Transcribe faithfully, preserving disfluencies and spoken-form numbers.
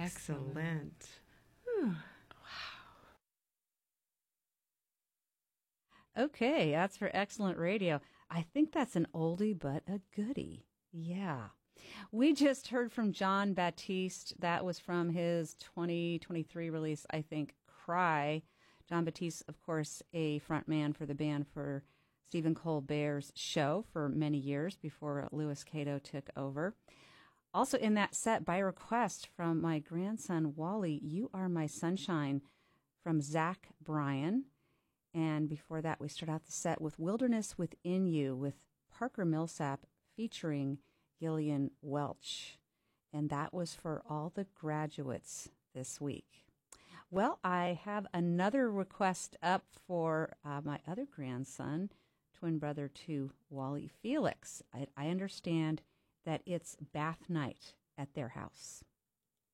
Excellent. Okay, that's for Excellent Radio. I think that's an oldie but a goodie. Yeah. We just heard from Jon Batiste. That was from his twenty twenty-three release, I think, Cry. Jon Batiste, of course, a frontman for the band for Stephen Colbert's show for many years before Louis Cato took over. Also in that set, by request from my grandson, Wally, You Are My Sunshine from Zach Bryan. And before that, we start out the set with Wilderness Within You with Parker Millsap featuring Gillian Welch. And that was for all the graduates this week. Well, I have another request up for uh, my other grandson, twin brother to Wally, Felix. I, I understand that it's bath night at their house.